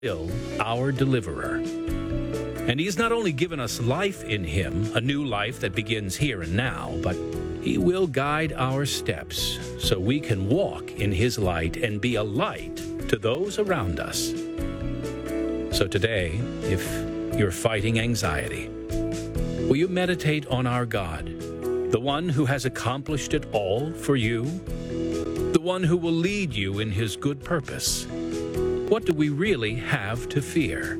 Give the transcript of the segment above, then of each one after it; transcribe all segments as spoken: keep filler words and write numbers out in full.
our deliverer. And he has not only given us life in him, a new life that begins here and now, but he will guide our steps so we can walk in his light and be a light to those around us. So today, if you're fighting anxiety, will you meditate on our God, the one who has accomplished it all for you, the one who will lead you in his good purpose? What do we really have to fear?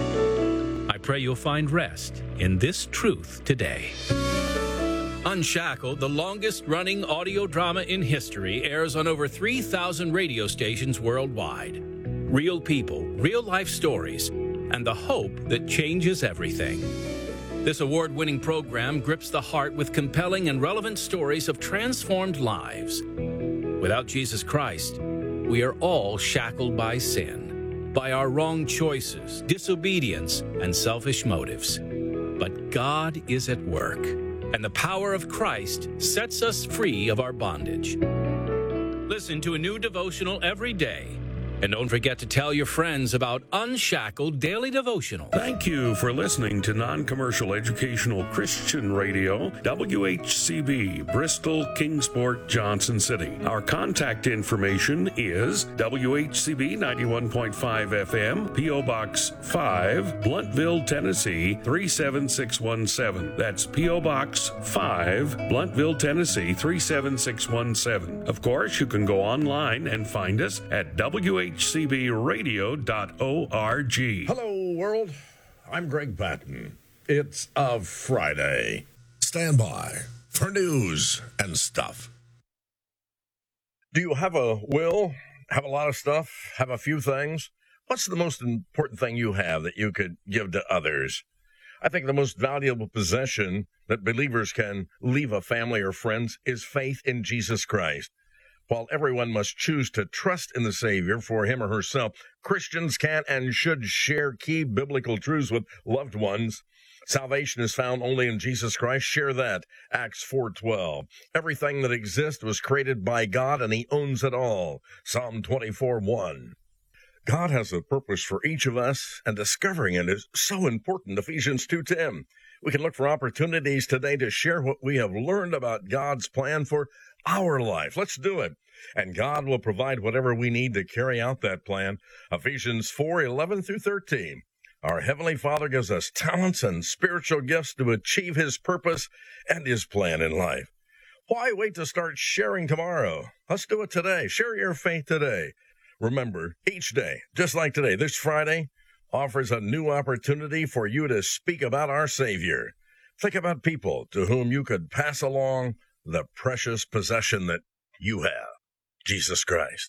I pray you'll find rest in this truth today. Unshackled, the longest-running audio drama in history, airs on over three thousand radio stations worldwide. Real people, real-life stories, and the hope that changes everything. This award-winning program grips the heart with compelling and relevant stories of transformed lives. Without Jesus Christ, we are all shackled by sin, by our wrong choices, disobedience, and selfish motives. But God is at work, and the power of Christ sets us free of our bondage. Listen to a new devotional every day. And don't forget to tell your friends about Unshackled Daily Devotional. Thank you for listening to Non-Commercial Educational Christian Radio, W H C B, Bristol, Kingsport, Johnson City. Our contact information is W H C B ninety-one point five F M, P O. Box five, Bluntville, Tennessee three seven six one seven. That's P O. Box five, Bluntville, Tennessee three seven six one seven. Of course, you can go online and find us at W H C B radio dot org. Hello, world. I'm Greg Patton. It's a Friday. Stand by for news and stuff. Do you have a will? Have a lot of stuff? Have a few things? What's the most important thing you have that you could give to others? I think the most valuable possession that believers can leave a family or friends is faith in Jesus Christ. While everyone must choose to trust in the Savior for him or herself, Christians can and should share key biblical truths with loved ones. Salvation is found only in Jesus Christ. Share that. Acts four twelve. Everything that exists was created by God, and he owns it all. Psalm twenty-four one. God has a purpose for each of us, and discovering it is so important. Ephesians two ten. We can look for opportunities today to share what we have learned about God's plan for our life. Let's do it. And God will provide whatever we need to carry out that plan. Ephesians four eleven through thirteen. Our Heavenly Father gives us talents and spiritual gifts to achieve his purpose and his plan in life. Why wait to start sharing tomorrow? Let's do it today. Share your faith today. Remember, each day, just like today, this Friday, offers a new opportunity for you to speak about our Savior. Think about people to whom you could pass along the precious possession that you have, Jesus Christ.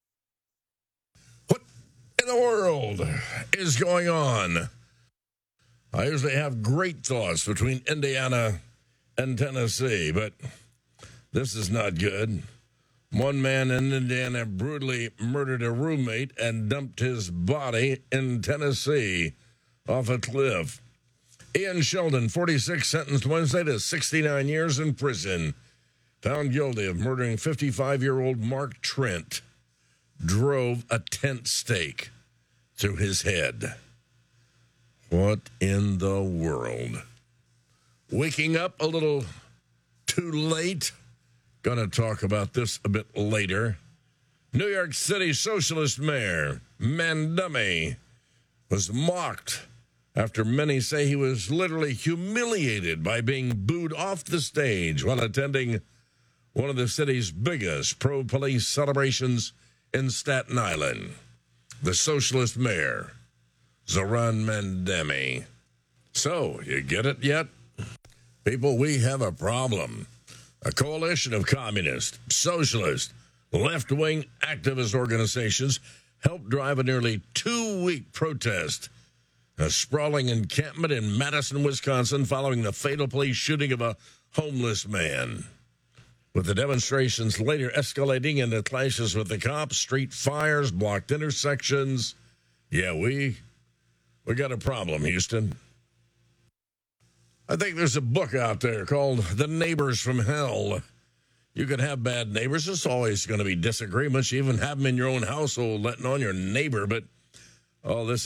What in the world is going on? I usually have great thoughts between Indiana and Tennessee, but this is not good. One man in Indiana brutally murdered a roommate and dumped his body in Tennessee off a cliff. Ian Sheldon, forty-six, sentenced Wednesday to sixty-nine years in prison. Found guilty of murdering fifty-five-year-old Mark Trent. Drove a tent stake through his head. What in the world? Waking up a little too late? Going to talk about this a bit later. New York City socialist mayor Mandami was mocked after many say he was literally humiliated by being booed off the stage while attending one of the city's biggest pro-police celebrations in Staten Island. The socialist mayor, Zoran Mandami. So, you get it yet? People, we have a problem. A coalition of communist, socialist, left-wing activist organizations helped drive a nearly two-week protest, a sprawling encampment in Madison, Wisconsin, following the fatal police shooting of a homeless man. With the demonstrations later escalating into clashes with the cops, street fires, blocked intersections. Yeah, we, we got a problem, Houston. I think there's a book out there called The Neighbors from Hell. You can have bad neighbors. There's always going to be disagreements. You even have them in your own household, letting on your neighbor. But Oh, this